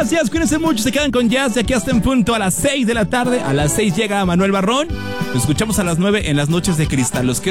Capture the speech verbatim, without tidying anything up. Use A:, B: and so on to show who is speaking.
A: gracias, cuídense mucho, se quedan con Jazz de aquí hasta en punto a las seis de la tarde. A las seis llega Manuel Barrón. Nos escuchamos a las nueve en las noches de cristal. Los quiero